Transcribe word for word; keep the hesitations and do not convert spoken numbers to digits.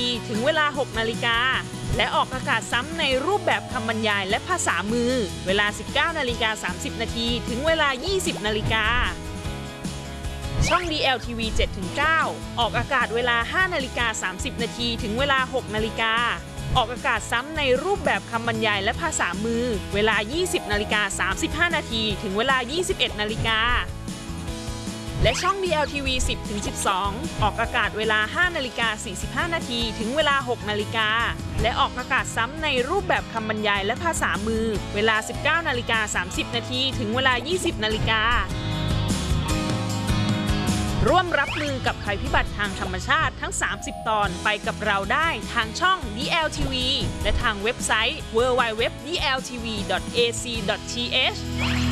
ทีถึงเวลาหกนาฬิกาและออกอากาศซ้ำในรูปแบบคำบรรยายและภาษามือเวลา สิบเก้านาฬิกาสามสิบนาทีถึงเวลา ยี่สิบนาฬิกาช่อง ดี แอล ที วี เจ็ดถึงเก้า ออกอากาศเวลา ห้านาฬิกาสามสิบนาทีถึงเวลา หกนาฬิกาออกอากาศซ้ำในรูปแบบคำบรรยายและภาษามือเวลา ยี่สิบนาฬิกาสามสิบห้านาทีถึงเวลา ยี่สิบเอ็ดนาฬิกาและช่อง ดี แอล ที วี สิบถึงสิบสอง ออกอากาศเวลา ห้านาฬิกาสี่สิบห้านาทีถึงเวลา หกนาฬิกาและออกอากาศซ้ำในรูปแบบคำบรรยายและภาษามือเวลา สิบเก้านาฬิกาสามสิบนาทีถึงเวลา ยี่สิบนาฬิการ่วมรับมือกับภัยพิบัติทางธรรมชาติทั้ง สามสิบ ตอนไปกับเราได้ทางช่อง ดี แอล ที วี และทางเว็บไซต์ ดับเบิลยู ดับเบิลยู ดับเบิลยู ดอท ดี แอล ที วี ดอท เอ ซี ดอท ที เอช